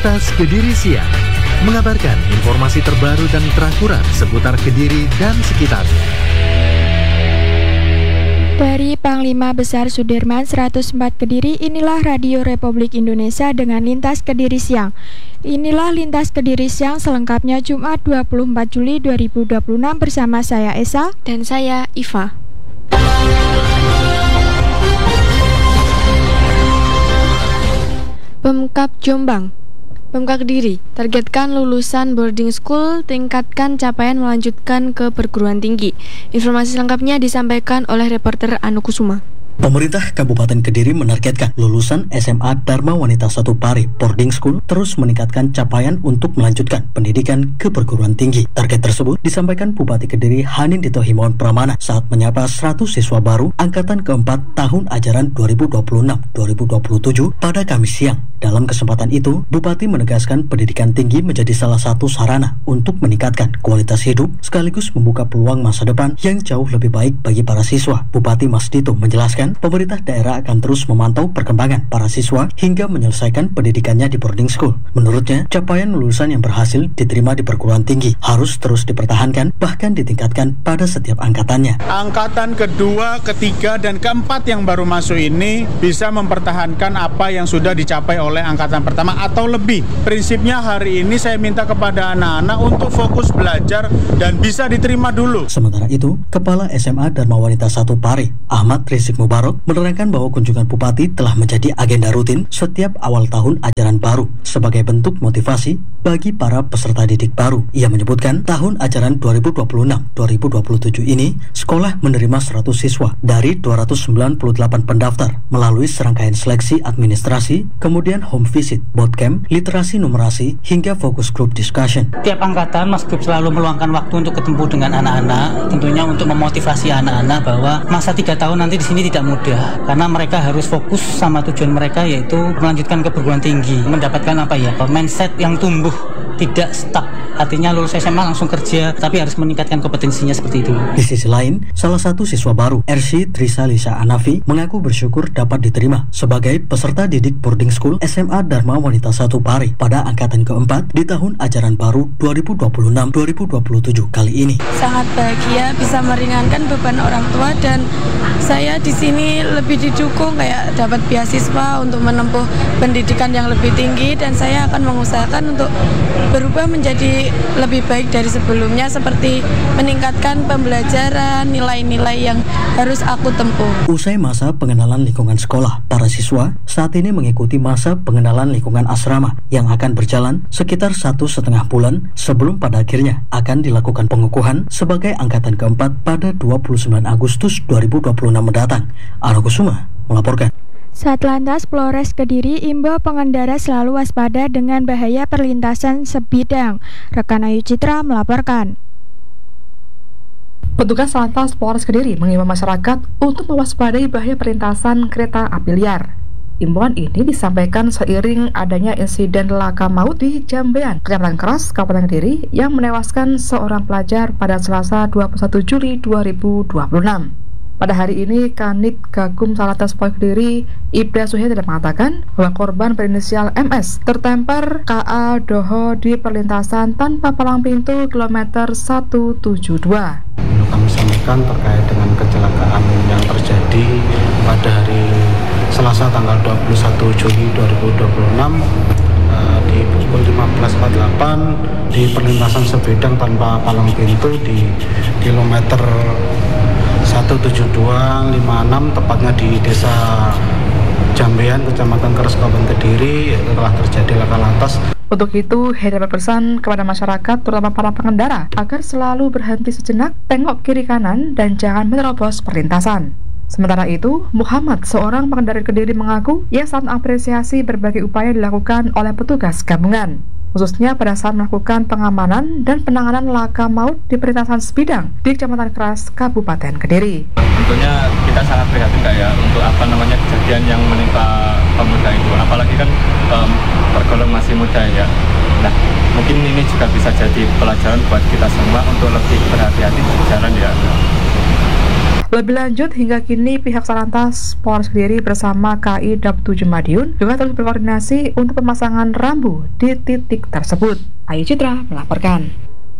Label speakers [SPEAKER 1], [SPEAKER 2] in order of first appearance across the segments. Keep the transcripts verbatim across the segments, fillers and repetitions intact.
[SPEAKER 1] Lintas Kediri Siang, mengabarkan informasi terbaru dan terakurat seputar Kediri dan sekitarnya.
[SPEAKER 2] Dari Panglima Besar Sudirman seratus empat Kediri, inilah Radio Republik Indonesia dengan Lintas Kediri Siang. Inilah Lintas Kediri Siang selengkapnya Jumat dua puluh empat Juli dua ribu dua puluh enam bersama saya Esa
[SPEAKER 3] dan saya Iva. Pemkab Jombang, Pemkab Kediri, targetkan lulusan boarding school, tingkatkan capaian melanjutkan ke perguruan tinggi. Informasi selengkapnya disampaikan oleh reporter Anu Kusuma.
[SPEAKER 4] Pemerintah Kabupaten Kediri menargetkan lulusan S M A Dharma Wanita satu Pare Boarding School terus meningkatkan capaian untuk melanjutkan pendidikan ke perguruan tinggi. Target tersebut disampaikan Bupati Kediri Hanindito Himawan Pramana saat menyapa seratus siswa baru angkatan keempat tahun ajaran dua ribu dua puluh enam dua ribu dua puluh tujuh pada Kamis siang. Dalam kesempatan itu, Bupati menegaskan pendidikan tinggi menjadi salah satu sarana untuk meningkatkan kualitas hidup sekaligus membuka peluang masa depan yang jauh lebih baik bagi para siswa. Bupati Masdito menjelaskan pemerintah daerah akan terus memantau perkembangan para siswa hingga menyelesaikan pendidikannya di boarding school. Menurutnya, capaian lulusan yang berhasil diterima di perguruan tinggi harus terus dipertahankan bahkan ditingkatkan pada setiap angkatannya.
[SPEAKER 5] Angkatan kedua, ketiga, dan keempat yang baru masuk ini bisa mempertahankan apa yang sudah dicapai oleh angkatan pertama atau lebih. Prinsipnya hari ini saya minta kepada anak-anak untuk fokus belajar dan bisa diterima dulu.
[SPEAKER 4] Sementara itu, Kepala S M A Dharma Wanita satu Pare, Ahmad Rizik Mubarok, menerangkan bahwa kunjungan Bupati telah menjadi agenda rutin setiap awal tahun ajaran baru sebagai bentuk motivasi bagi para peserta didik baru. Ia menyebutkan tahun ajaran dua ribu dua puluh enam dua ribu dua puluh tujuh ini sekolah menerima seratus siswa dari dua ratus sembilan puluh delapan pendaftar melalui serangkaian seleksi administrasi, kemudian home visit, bootcamp, literasi numerasi, hingga fokus group discussion.
[SPEAKER 6] Tiap angkatan Mas Group selalu meluangkan waktu untuk ketemu dengan anak-anak, tentunya untuk memotivasi anak-anak bahwa masa tiga tahun nanti di sini tidak mudah, karena mereka harus fokus sama tujuan mereka, yaitu melanjutkan ke perguruan tinggi, mendapatkan apa ya, mindset yang tumbuh, tidak stuck. Artinya lulus S M A langsung kerja, tapi harus meningkatkan kompetensinya seperti itu.
[SPEAKER 4] Di sisi lain, salah satu siswa baru, Ersi Trisa Lisa Anafi, mengaku bersyukur dapat diterima sebagai peserta didik boarding school S M A Dharma Wanita satu Pare pada angkatan keempat di tahun ajaran baru dua ribu dua puluh enam dua ribu dua puluh tujuh kali ini.
[SPEAKER 7] Sangat bahagia bisa meringankan beban orang tua, dan saya di sini lebih didukung, kayak dapat beasiswa untuk menempuh pendidikan yang lebih tinggi, dan saya akan mengusahakan untuk berubah menjadi lebih baik dari sebelumnya, seperti meningkatkan pembelajaran, nilai-nilai yang harus aku tempuh.
[SPEAKER 4] Usai masa pengenalan lingkungan sekolah, para siswa saat ini mengikuti masa pengenalan lingkungan asrama yang akan berjalan sekitar satu setengah bulan sebelum pada akhirnya akan dilakukan pengukuhan sebagai angkatan keempat pada dua puluh sembilan Agustus dua ribu dua puluh enam mendatang. Anu Kusuma melaporkan.
[SPEAKER 2] Satlantas Polres Kediri imbau pengendara selalu waspada dengan bahaya perlintasan sebidang. Rekan Ayu Citra melaporkan.
[SPEAKER 8] Petugas Satlantas Polres Kediri mengimbau masyarakat untuk mewaspadai bahaya perlintasan kereta api liar. Imbauan ini disampaikan seiring adanya insiden laka maut di Jambean, Kecamatan Keras, Kabupaten Kediri yang menewaskan seorang pelajar pada Selasa dua puluh satu Juli dua ribu dua puluh enam. Pada hari ini, Kanit Gakum Satlantas Polres Kediri, Ibda Suhendra mengatakan bahwa korban berinisial M S tertemper K A Doho di perlintasan tanpa palang pintu kilometer seratus tujuh puluh dua.
[SPEAKER 9] Kami sampaikan terkait dengan kecelakaan yang terjadi pada hari Selasa tanggal dua puluh satu Juli dua ribu dua puluh enam uh, di pukul lima belas empat puluh delapan di perlintasan sebidang tanpa palang pintu di kilometer satu tujuh dua lima enam, tepatnya di Desa Jambean, Kecamatan Keras, Kabupaten Kediri, yaitu telah terjadi laka lantas.
[SPEAKER 8] Untuk itu, Heri berpesan kepada masyarakat, terutama para pengendara, agar selalu berhenti sejenak, tengok kiri kanan, dan jangan menerobos perlintasan. Sementara itu, Muhammad, seorang pengendara Kediri, mengaku ia sangat mengapresiasi berbagai upaya dilakukan oleh petugas gabungan, khususnya pada saat melakukan pengamanan dan penanganan laka maut di perlintasan sebidang di Kecamatan Keras, Kabupaten Kediri.
[SPEAKER 10] Tentunya kita sangat prihatin Kak ya untuk apa namanya kejadian yang menimpa pemuda itu, apalagi kan um, tergolong masih muda ya. Nah, mungkin ini juga bisa jadi pelajaran buat kita semua untuk lebih berhati-hati di jalan ya.
[SPEAKER 8] Lebih lanjut, hingga kini pihak Satlantas Polres Kediri bersama K I Dap tujuh Madiun juga terus berkoordinasi untuk pemasangan rambu di titik tersebut. Ayu Citra melaporkan.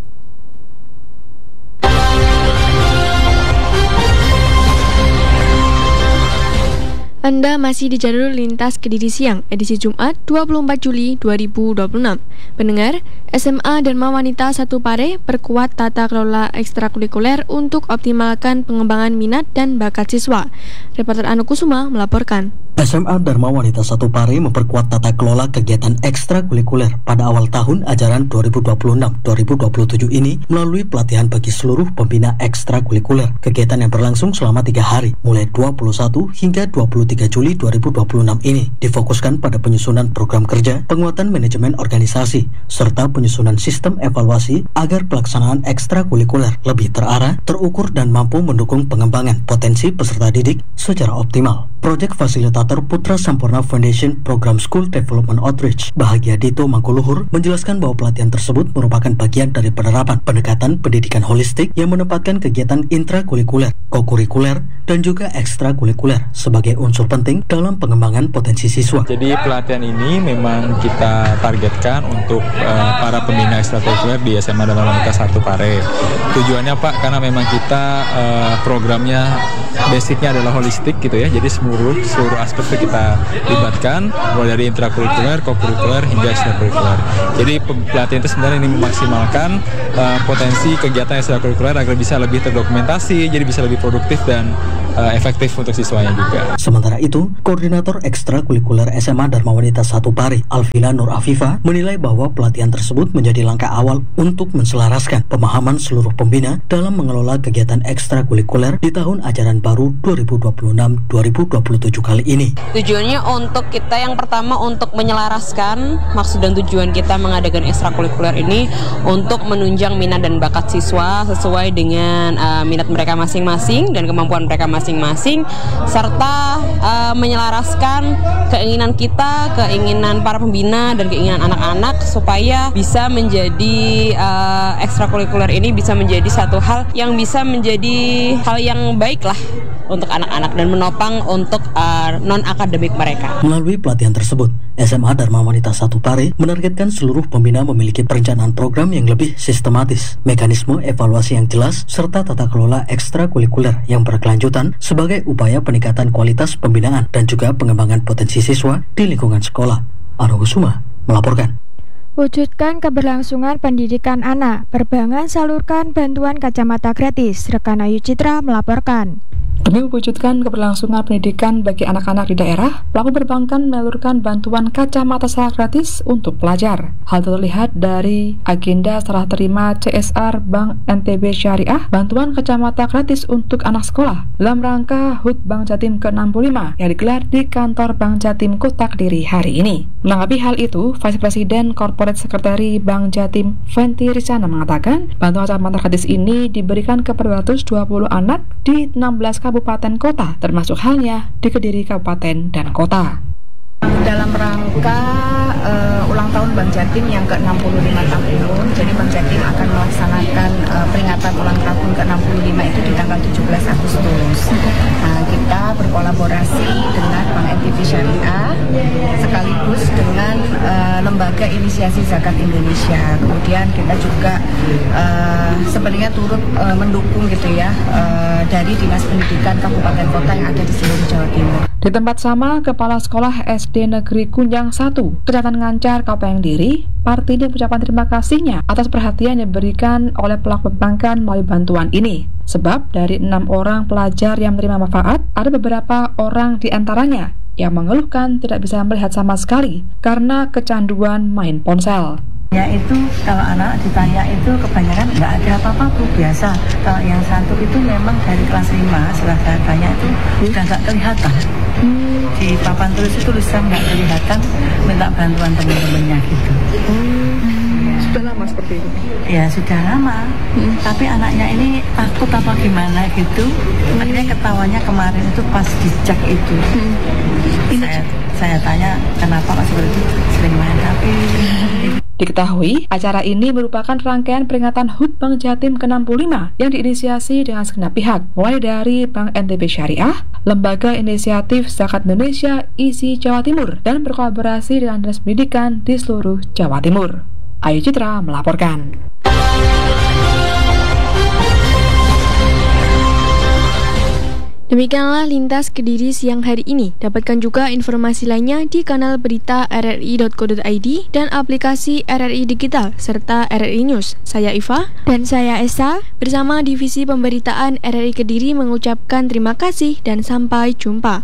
[SPEAKER 3] Anda masih di jalur lintas Kediri Siang, edisi Jumat dua puluh empat Juli dua ribu dua puluh enam. Pendengar, S M A Dharma Wanita satu Pare perkuat tata kelola ekstrakurikuler untuk optimalkan pengembangan minat dan bakat siswa. Reporter Anu Kusuma melaporkan.
[SPEAKER 4] S M A Dharma Wanita satu Pare memperkuat tata kelola kegiatan ekstrakurikuler pada awal tahun ajaran dua ribu dua puluh enam dua ribu dua puluh tujuh ini melalui pelatihan bagi seluruh pembina ekstrakurikuler. Kegiatan yang berlangsung selama tiga hari, mulai dua puluh satu hingga dua puluh tiga Juli dua ribu dua puluh enam ini difokuskan pada penyusunan program kerja, penguatan manajemen organisasi, serta penyusunan sistem evaluasi agar pelaksanaan ekstrakurikuler lebih terarah, terukur, dan mampu mendukung pengembangan potensi peserta didik secara optimal. Proyek Fasilitator Putra Sampurna Foundation Program School Development Outreach Bahagia Dito Mangkuluhur menjelaskan bahwa pelatihan tersebut merupakan bagian dari penerapan pendekatan pendidikan holistik yang menempatkan kegiatan intrakurikuler, kokurikuler, dan juga ekstrakurikuler sebagai unsur penting dalam pengembangan potensi siswa.
[SPEAKER 11] Jadi pelatihan ini memang kita targetkan untuk uh, para pembina ekstrakurikuler di S M A Dharma Wanita satu Pare. Tujuannya Pak, karena memang kita uh, programnya basicnya adalah holistik gitu ya, jadi seluruh seluruh aspek itu kita libatkan, mulai dari intrakurikuler, kokurikuler, hingga ekstrakurikuler. Jadi pelatihan itu sebenarnya ini memaksimalkan uh, potensi kegiatan ekstrakurikuler agar bisa lebih terdokumentasi, jadi bisa lebih produktif dan uh, efektif untuk siswanya juga.
[SPEAKER 4] Sementara itu, Koordinator Ekstrakurikuler S M A Dharma Wanita satu Pare, Alvila Nur Afifa, menilai bahwa pelatihan tersebut menjadi langkah awal untuk menselaraskan pemahaman seluruh pembina dalam mengelola kegiatan ekstrakurikuler di tahun ajaran baru dua ribu dua puluh enam dua ribu dua puluh tujuh kali ini.
[SPEAKER 12] Tujuannya untuk kita yang pertama untuk menyelaraskan maksud dan tujuan kita mengadakan ekstrakurikuler ini untuk menunjang minat dan bakat siswa sesuai dengan uh, minat mereka masing-masing dan kemampuan mereka masing-masing, serta uh, menyelaraskan keinginan kita, keinginan para pembina dan keinginan anak-anak supaya bisa menjadi uh, ekstrakurikuler ini bisa menjadi satu hal yang bisa menjadi hal yang baik lah untuk anak-anak dan menopang untuk uh, non-akademik mereka.
[SPEAKER 4] Melalui pelatihan tersebut, S M A Dharma Wanita satu Pare menargetkan seluruh pembina memiliki perencanaan program yang lebih sistematis, mekanisme evaluasi yang jelas, serta tata kelola ekstrakurikuler yang berkelanjutan sebagai upaya peningkatan kualitas pembinaan dan juga pengembangan potensi siswa di lingkungan sekolah. Anu Kusuma melaporkan.
[SPEAKER 2] Wujudkan keberlangsungan pendidikan anak, Perbankan salurkan bantuan kacamata gratis. Rekan Ayu Citra melaporkan.
[SPEAKER 8] Demi mewujudkan keberlangsungan pendidikan bagi anak-anak di daerah, pelaku perbankan menyalurkan bantuan kacamata secara gratis untuk pelajar. Hal itu terlihat dari agenda serah terima C S R Bank N T B Syariah, bantuan kacamata gratis untuk anak sekolah dalam rangka H U T Bank Jatim ke enam puluh lima yang digelar di kantor Bank Jatim Kota Kediri hari ini. Menanggapi hal itu, Vice President Corporate Secretary Bank Jatim Fenty Ricana mengatakan, bantuan kacamata gratis ini diberikan kepada dua ratus dua puluh anak di enam belas kabupaten kota, termasuk halnya di Kediri Kabupaten dan Kota.
[SPEAKER 13] Dalam rangka uh, ulang tahun Bank Jatim yang ke enam puluh lima tahun, jadi Bank Jatim akan melaksanakan uh, peringatan ulang tahun ke enam puluh lima itu di tanggal tujuh belas Agustus. Nah, kita berkolaborasi dengan Bank N T B Syariah sekaligus dengan uh, Lembaga Inisiasi Zakat Indonesia. Kemudian kita juga uh, sebenarnya turut uh, mendukung gitu ya uh, dari Dinas Pendidikan Kabupaten Kota yang ada di seluruh Jawa Timur.
[SPEAKER 8] Di tempat sama, Kepala Sekolah S D Negeri Kunjang satu, Kecamatan Ngancar, Kabupaten Kediri, Partini mengucapkan terima kasihnya atas perhatian yang diberikan oleh pelaku perbankan melalui bantuan ini. Sebab dari enam orang pelajar yang menerima manfaat, ada beberapa orang di antaranya yang mengeluhkan tidak bisa melihat sama sekali karena kecanduan main ponsel.
[SPEAKER 13] Ya itu kalau anak ditanya itu kebanyakan nggak ada apa-apa tuh biasa. Kalau yang satu itu memang dari kelas lima setelah saya tanya itu sudah nggak kelihatan. Hmm. Di papan tulis itu tulisan nggak kelihatan, minta bantuan teman-temannya gitu. Hmm. Ya. Sudah lama seperti itu? Ya sudah lama. Hmm. Tapi anaknya ini takut apa gimana gitu. Hmm. Akhirnya ketawanya kemarin itu pas dicek itu. Hmm. Saya, saya tanya kenapa kok seperti itu, sering main H P.
[SPEAKER 8] Diketahui, acara ini merupakan rangkaian peringatan H U T Bank Jatim ke enam puluh lima yang diinisiasi dengan segenap pihak, mulai dari Bank N T B Syariah, Lembaga Inisiatif Zakat Indonesia I S I Jawa Timur, dan berkolaborasi dengan Dinas Pendidikan di seluruh Jawa Timur. Ayu Citra melaporkan.
[SPEAKER 3] Demikianlah Lintas Kediri siang hari ini. Dapatkan juga informasi lainnya di kanal berita r r i dot co dot i d dan aplikasi R R I Digital serta R R I News. Saya Iva
[SPEAKER 2] dan saya Esa
[SPEAKER 3] bersama Divisi Pemberitaan R R I Kediri mengucapkan terima kasih dan sampai jumpa.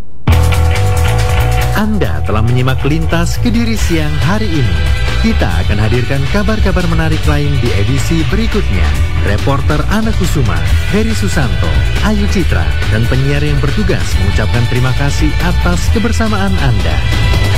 [SPEAKER 1] Anda telah menyimak Lintas Kediri siang hari ini. Kita akan hadirkan kabar-kabar menarik lain di edisi berikutnya. Reporter Ana Kusuma, Heri Susanto, Ayu Citra, dan penyiar yang bertugas mengucapkan terima kasih atas kebersamaan Anda.